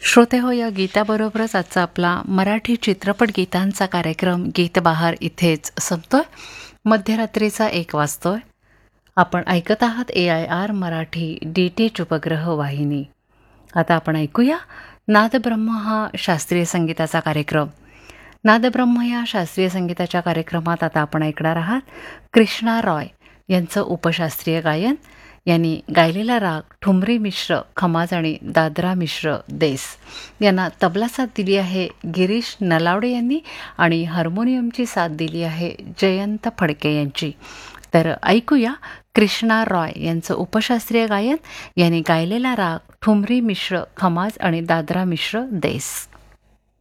श्रोते हो, या गीताबरोबरच आजचा आपला मराठी चित्रपट गीतांचा कार्यक्रम गीत बहार इथेच संपतोय. मध्यरात्रीचा 1 वाजतोय. आपण ऐकत आहात AIR मराठी DTH उपग्रह वाहिनी. आता आपण ऐकूया नादब्रह्म हा शास्त्रीय संगीताचा कार्यक्रम. नादब्रह्म या शास्त्रीय संगीताच्या कार्यक्रमात आता आपण ऐकणार आहात कृष्णा रॉय यांचं उपशास्त्रीय गायन. यांनी गायलेला राग ठुमरी मिश्र खमाज आणि दादरा मिश्र देस. यांना तबला साथ दिली आहे गिरीश नलावडे यांनी आणि हार्मोनियमची साथ दिली आहे जयंत फडके यांची. तर ऐकूया कृष्णा रॉय यांचं उपशास्त्रीय गायन. यांनी गायलेला राग ठुमरी मिश्र खमाज आणि दादरा मिश्र देस.